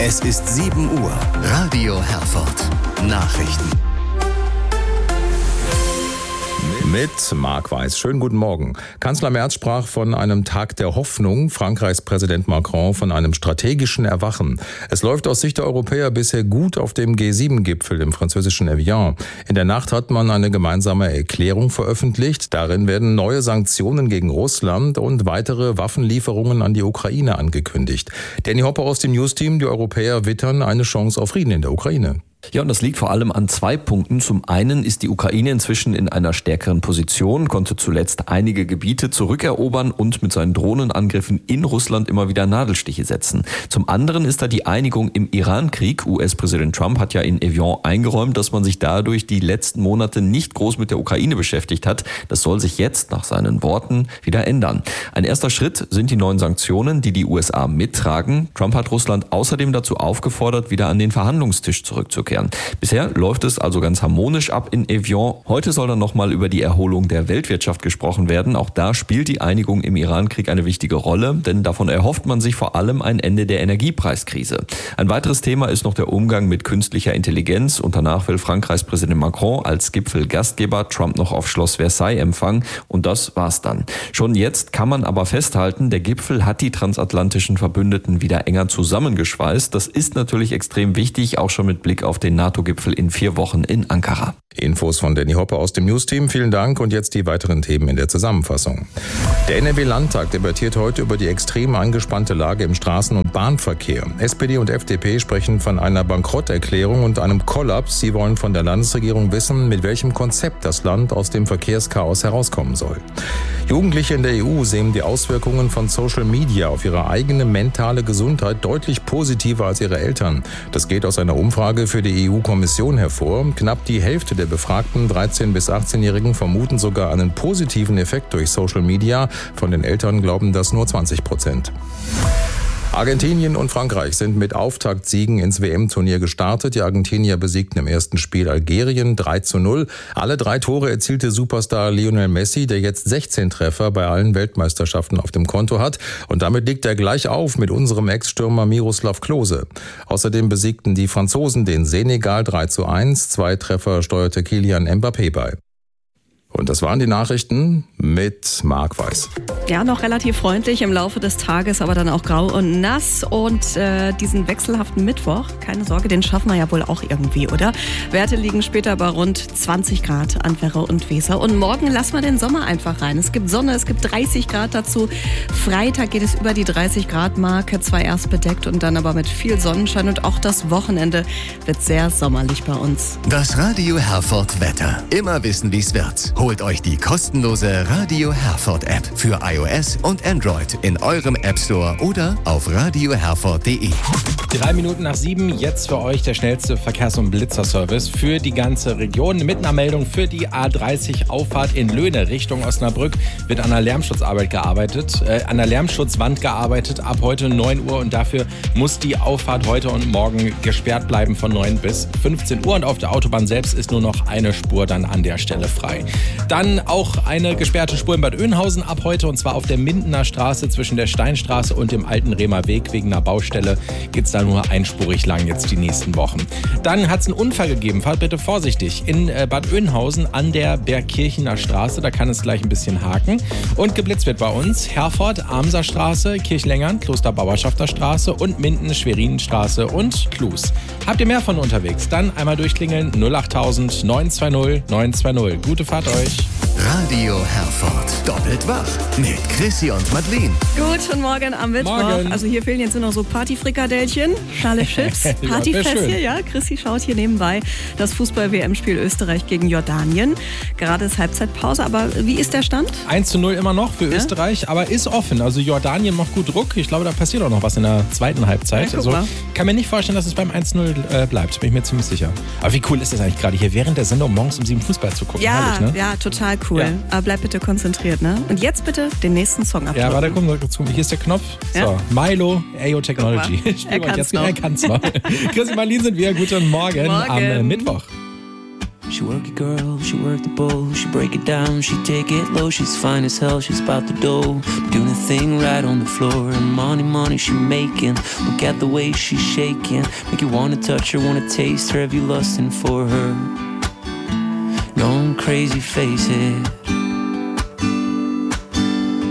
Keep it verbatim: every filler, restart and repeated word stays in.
Es ist sieben Uhr. Radio Herford. Nachrichten. Mit Marc Weiß. Schönen guten Morgen. Kanzler Merz sprach von einem Tag der Hoffnung, Frankreichs Präsident Macron von einem strategischen Erwachen. Es läuft aus Sicht der Europäer bisher gut auf dem G sieben Gipfel im französischen Evian. In der Nacht hat man eine gemeinsame Erklärung veröffentlicht. Darin werden neue Sanktionen gegen Russland und weitere Waffenlieferungen an die Ukraine angekündigt. Danny Hopper aus dem News-Team, die Europäer wittern eine Chance auf Frieden in der Ukraine. Ja, und das liegt vor allem an zwei Punkten. Zum einen ist die Ukraine inzwischen in einer stärkeren Position, konnte zuletzt einige Gebiete zurückerobern und mit seinen Drohnenangriffen in Russland immer wieder Nadelstiche setzen. Zum anderen ist da die Einigung im Iran-Krieg. U S-Präsident Trump hat ja in Evian eingeräumt, dass man sich dadurch die letzten Monate nicht groß mit der Ukraine beschäftigt hat. Das soll sich jetzt nach seinen Worten wieder ändern. Ein erster Schritt sind die neuen Sanktionen, die die U S A mittragen. Trump hat Russland außerdem dazu aufgefordert, wieder an den Verhandlungstisch zurückzukehren. Bisher läuft es also ganz harmonisch ab in Evian. Heute soll dann nochmal über die Erholung der Weltwirtschaft gesprochen werden. Auch da spielt die Einigung im Iran-Krieg eine wichtige Rolle, denn davon erhofft man sich vor allem ein Ende der Energiepreiskrise. Ein weiteres Thema ist noch der Umgang mit künstlicher Intelligenz und danach will Frankreichs Präsident Macron als Gipfelgastgeber Trump noch auf Schloss Versailles empfangen und das war's dann. Schon jetzt kann man aber festhalten, der Gipfel hat die transatlantischen Verbündeten wieder enger zusammengeschweißt. Das ist natürlich extrem wichtig, auch schon mit Blick auf den NATO-Gipfel in vier Wochen in Ankara. Infos von Danny Hopper aus dem News-Team. Vielen Dank und jetzt die weiteren Themen in der Zusammenfassung. Der N R W-Landtag debattiert heute über die extrem angespannte Lage im Straßen- und Bahnverkehr. S P D und F D P sprechen von einer Bankrotterklärung und einem Kollaps. Sie wollen von der Landesregierung wissen, mit welchem Konzept das Land aus dem Verkehrschaos herauskommen soll. Jugendliche in der E U sehen die Auswirkungen von Social Media auf ihre eigene mentale Gesundheit deutlich positiver als ihre Eltern. Das geht aus einer Umfrage für die E U-Kommission hervor. Knapp die Hälfte der befragten dreizehn- bis achtzehnjährigen vermuten sogar einen positiven Effekt durch Social Media. Von den Eltern glauben das nur zwanzig Prozent. Argentinien und Frankreich sind mit Auftaktsiegen ins W M-Turnier gestartet. Die Argentinier besiegten im ersten Spiel Algerien drei zu null. Alle drei Tore erzielte Superstar Lionel Messi, der jetzt sechzehn Treffer bei allen Weltmeisterschaften auf dem Konto hat. Und damit liegt er gleich auf mit unserem Ex-Stürmer Miroslav Klose. Außerdem besiegten die Franzosen den Senegal drei zu eins. Zwei Treffer steuerte Kylian Mbappé bei. Und das waren die Nachrichten mit Marc Weiß. Ja, noch relativ freundlich im Laufe des Tages, aber dann auch grau und nass. Und äh, diesen wechselhaften Mittwoch, keine Sorge, den schaffen wir ja wohl auch irgendwie, oder? Werte liegen später bei rund zwanzig Grad an Werra und Weser. Und morgen lassen wir den Sommer einfach rein. Es gibt Sonne, es gibt dreißig Grad dazu. Freitag geht es über die dreißig Grad Marke, zwar erst bedeckt und dann aber mit viel Sonnenschein. Und auch das Wochenende wird sehr sommerlich bei uns. Das Radio Herford Wetter. Immer wissen, wie es wird. Holt euch die kostenlose Radio Herford App für iOS und Android in eurem App Store oder auf radio herford punkt de. Drei Minuten nach sieben, jetzt für euch der schnellste Verkehrs- und Blitzerservice für die ganze Region. Mit einer Meldung für die A dreißig Auffahrt in Löhne Richtung Osnabrück wird an der Lärmschutzarbeit gearbeitet, äh, an der Lärmschutzwand gearbeitet ab heute neun Uhr und dafür muss die Auffahrt heute und morgen gesperrt bleiben von neun bis fünfzehn Uhr und auf der Autobahn selbst ist nur noch eine Spur dann an der Stelle frei. Dann auch eine gesperrte Spur in Bad Oeynhausen ab heute und zwar auf der Mindener Straße zwischen der Steinstraße und dem Alten Rehmer Weg. Wegen einer Baustelle geht es da nur einspurig lang jetzt die nächsten Wochen. Dann hat es einen Unfall gegeben, fahrt bitte vorsichtig, in Bad Oeynhausen an der Bergkirchener Straße, da kann es gleich ein bisschen haken. Und geblitzt wird bei uns Herford, Amser Straße, Kirchlengern, Klosterbauerschafter Straße und Minden, Schwerin-Straße und Klus. Habt ihr mehr von unterwegs? Dann einmal durchklingeln null achttausend neun zwei null neun zwei null. Gute Fahrt euch. Radio Herford. Doppelt wach mit Chrissy und Madeleine. Guten Morgen am Mittwoch. Morgen. Also hier fehlen jetzt nur noch so Partyfrikadellchen, Schale Chips, Partyfest hier. Ja, Chrissy schaut hier nebenbei das Fußball-W M-Spiel Österreich gegen Jordanien. Gerade ist Halbzeitpause, aber wie ist der Stand? eins zu null immer noch für Ja? Österreich, aber ist offen. Also Jordanien macht gut Druck. Ich glaube, da passiert auch noch was in der zweiten Halbzeit. Ja, guck also mal. kann mir nicht vorstellen, dass es beim eins zu null äh, bleibt. Bin ich mir ziemlich sicher. Aber wie cool ist das eigentlich gerade hier während der Sendung morgens um sieben Fußball zu gucken? Ja, Herrlich, ne? ja, total cool. Ja. Aber bleib bitte konzentriert, ne? Und jetzt bitte den nächsten Song abdrücken. Ja, warte, komm, komm, hier ist der Knopf. Ja. So, Milo, A O Technology. Guck mal, Spielen er wir kann's jetzt. noch. Er kann's noch. Chris und Marlene sind wir. Guten Morgen, Morgen. am äh, Mittwoch. She work it, girl, she work the bowl. She break it down, she take it low. She's fine as hell, she's about the dough. Doing the thing right on the floor. And money, money she making. Look at the way she's shaking. Make you wanna touch her, wanna taste her. Have you lusting for her? Going crazy, face it.